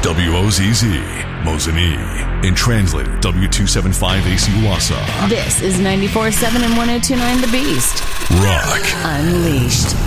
WOZZ, Mosinee, and translator W275AC Wassa. This is 94.7 and 102.9 The Beast. Rock Unleashed.